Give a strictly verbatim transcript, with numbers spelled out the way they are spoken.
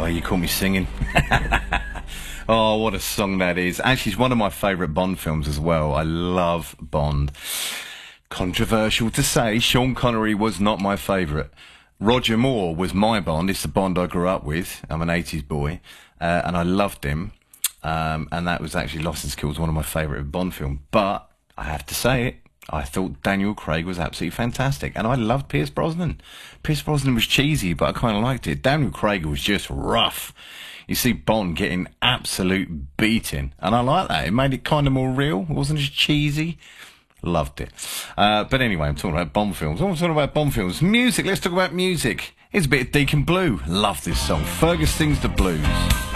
Oh, you caught me singing. Oh, what a song that is. Actually, it's one of my favourite Bond films as well. I love Bond. Controversial to say, Sean Connery was not my favourite. Roger Moore was my Bond. It's the Bond I grew up with. I'm an eighties boy, uh, and I loved him. Um, and that was actually Lost in Skills, one of my favourite Bond films. But I have to say it, I thought Daniel Craig was absolutely fantastic. And I loved Pierce Brosnan. Pierce Brosnan was cheesy, but I kind of liked it. Daniel Craig was just rough. You see Bond getting absolute beating. And I like that. It made it kind of more real. It wasn't as cheesy. Loved it. Uh, but anyway, I'm talking about Bond films. I'm talking about Bond films. Music. Let's talk about music. Here's a bit of Deacon Blue. Love this song. Fergus Sings the Blues.